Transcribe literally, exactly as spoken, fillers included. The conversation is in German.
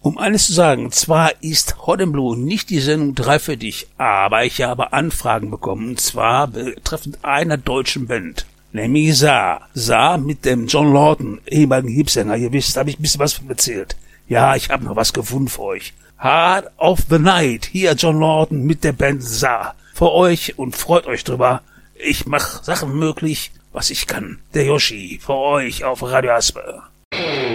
Um eines zu sagen, zwar ist Hot and Blue nicht die Sendung drei für dich, aber ich habe Anfragen bekommen, und zwar betreffend einer deutschen Band. Nämlich Saar. Saar mit dem John Lawton, ehemaligen Hipsänger. Ihr wisst, da habe ich ein bisschen was von erzählt. Ja, ich habe noch was gefunden für euch. Heart of the Night. Hier John Lawton mit der Band Saar. Für euch und freut euch drüber. Ich mache Sachen möglich, was ich kann. Der Yoshi, für euch auf Radio Asper.